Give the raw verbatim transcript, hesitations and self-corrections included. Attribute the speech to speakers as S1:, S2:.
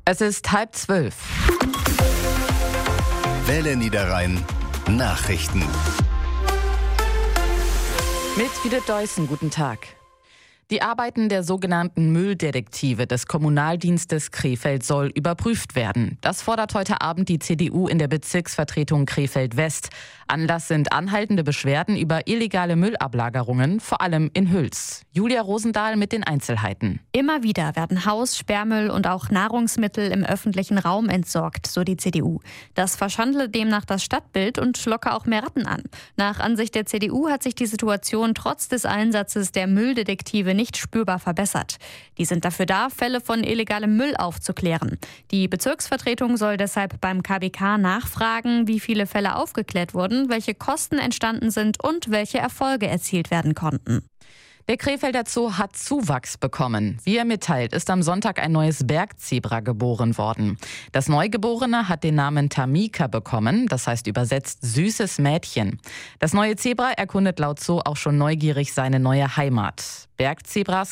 S1: Es ist halb zwölf.
S2: Welle Niederrhein Nachrichten.
S1: Mit Fidet Deussen, guten Tag. Die Arbeiten der sogenannten Mülldetektive des Kommunaldienstes Krefeld soll überprüft werden. Das fordert heute Abend die C D U in der Bezirksvertretung Krefeld-West. Anlass sind anhaltende Beschwerden über illegale Müllablagerungen, vor allem in Hüls. Julia Rosendahl mit den Einzelheiten.
S3: Immer wieder werden Haus-, Sperrmüll und auch Nahrungsmittel im öffentlichen Raum entsorgt, so die C D U. Das verschandele demnach das Stadtbild und locke auch mehr Ratten an. Nach Ansicht der C D U hat sich die Situation trotz des Einsatzes der Mülldetektive nicht spürbar verbessert. Die sind dafür da, Fälle von illegalem Müll aufzuklären. Die Bezirksvertretung soll deshalb beim K B K nachfragen, wie viele Fälle aufgeklärt wurden, welche Kosten entstanden sind und welche Erfolge erzielt werden konnten.
S1: Der Krefelder Zoo hat Zuwachs bekommen. Wie er mitteilt, ist am Sonntag ein neues Bergzebra geboren worden. Das Neugeborene hat den Namen Tamika bekommen, das heißt übersetzt süßes Mädchen. Das neue Zebra erkundet laut Zoo auch schon neugierig seine neue Heimat. Bergzebras